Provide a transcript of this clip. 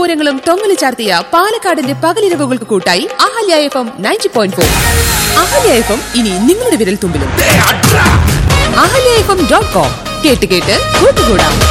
പൂരങ്ങളും തൊങ്ങലു ചാർത്തിയ പാലക്കാടിന്റെ പകലിരവുകൾക്ക് കൂട്ടായി അഹല്യ FM 90.4. അഹല്യ FM ഇനി നിങ്ങളുടെ വിരൽ തുമ്പിലും. ahlyafm.com കേട്ട് കേട്ട് കൂട്ടുകൂടാം.